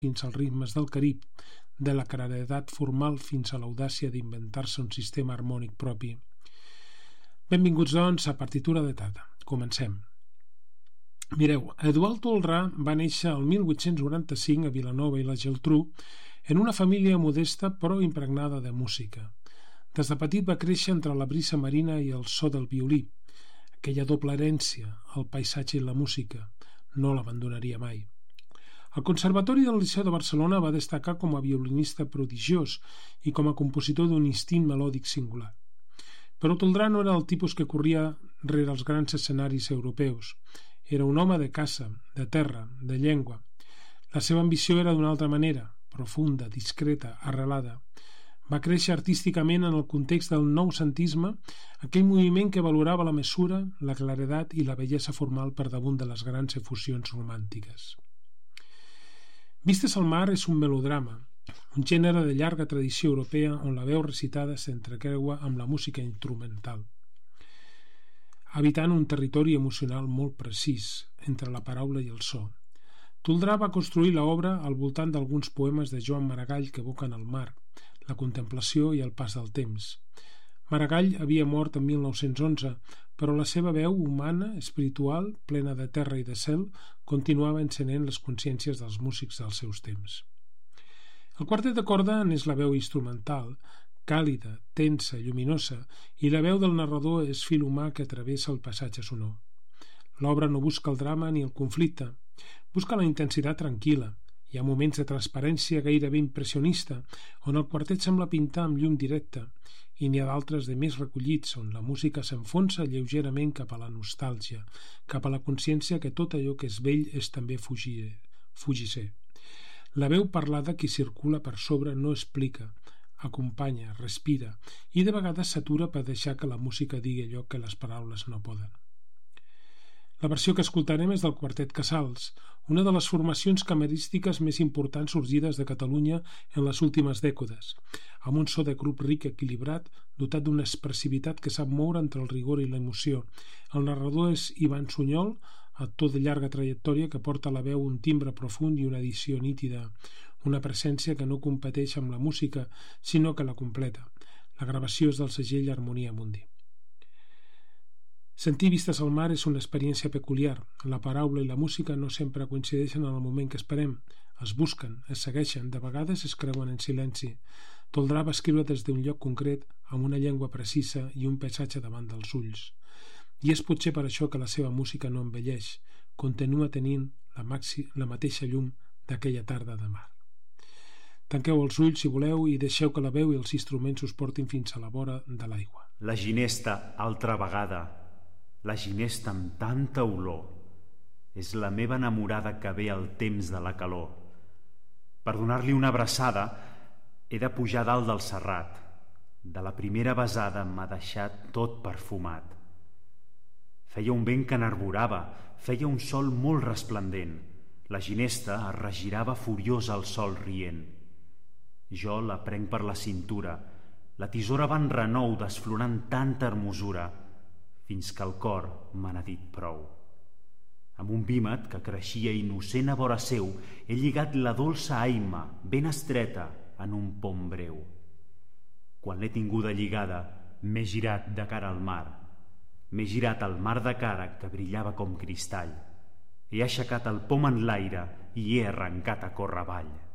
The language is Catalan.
fins als ritmes del Carib, de la claredat formal fins a l'audàcia d'inventar-se un sistema harmònic propi. Benvinguts, doncs, a Partitura de Tata. Comencem. Mireu, Eduard Toldrà va néixer el 1895 a Vilanova i la Geltrú en una família modesta però impregnada de música. Des de petit va créixer entre la brisa marina i el so del violí. Aquella doble herència, el paisatge i la música, no l'abandonaria mai. Al Conservatori del Liceu de Barcelona va destacar com a violinista prodigiós i com a compositor d'un instint melòdic singular. Però Toldrà no era el tipus que corria rere els grans escenaris europeus. Era un home de casa, de terra, de llengua. La seva ambició era d'una altra manera, profunda, discreta, arrelada. Va créixer artísticament en el context del noucentisme, aquell moviment que valorava la mesura, la claredat i la bellesa formal per damunt de les grans efusions romàntiques. Vistes al mar és un melodrama, un gènere de llarga tradició europea on la veu recitada s'entrecreua amb la música instrumental, habitant un territori emocional molt precís entre la paraula i el so. Toldrà va construir l'obra al voltant d'alguns poemes de Joan Maragall que evoquen el mar, la contemplació i el pas del temps. Maragall havia mort en 1911, però la seva veu humana, espiritual, plena de terra i de cel, continuava encenent les consciències dels músics dels seus temps. El quartet de corda n'és la veu instrumental, càlida, tensa, lluminosa, i la veu del narrador és fil humà que travessa el passatge sonor. L'obra no busca el drama ni el conflicte, busca la intensitat tranquil·la. Hi ha moments de transparència gairebé impressionista, on el quartet sembla pintar amb llum directa, i n'hi ha d'altres de més recollits, on la música s'enfonsa lleugerament cap a la nostàlgia, cap a la consciència que tot allò que és vell és també fugisser. La veu parlada que circula per sobre no explica, acompanya, respira, i de vegades s'atura per deixar que la música digui allò que les paraules no poden. La versió que escoltarem és del Quartet Casals, una de les formacions camerístiques més importants sorgides de Catalunya en les últimes dècades, amb un so de grup ric equilibrat, dotat d'una expressivitat que sap moure entre el rigor i l'emoció. El narrador és Ivan Sunyol, actor de llarga trajectòria que porta a la veu un timbre profund i una edició nítida, una presència que no competeix amb la música, sinó que la completa. La gravació és del segell Harmonia Mundi. Sentir vistes al mar és una experiència peculiar. La paraula i la música no sempre coincideixen en el moment que esperem. Es busquen, es segueixen, de vegades es creuen en silenci. Toldrà va escriure des d'un lloc concret, amb una llengua precisa i un paisatge davant dels ulls. I és potser per això que la seva música no envelleix, continua tenint la mateixa llum d'aquella tarda de mar. Tanqueu els ulls, si voleu, i deixeu que la veu i els instruments us portin fins a la vora de l'aigua. La ginesta, altra vegada, la ginesta amb tanta olor, és la meva enamorada que ve al temps de la calor. Per donar-li una abraçada he de pujar dalt del serrat. De la primera besada m'ha deixat tot perfumat. Feia un vent que n'arborava, feia un sol molt resplendent. La ginesta es regirava furiosa al sol rient. Jo la prenc per la cintura, la tisora va en renou desflorant tanta hermosura, fins que el cor me n'ha dit prou. Amb un vímet que creixia innocent a vora seu, he lligat la dolça aima, ben estreta, en un pom breu. Quan l'he tinguda lligada, m'he girat de cara al mar. M'he girat al mar de cara, que brillava com cristall. He aixecat el pom en l'aire i he arrencat a córrer avall.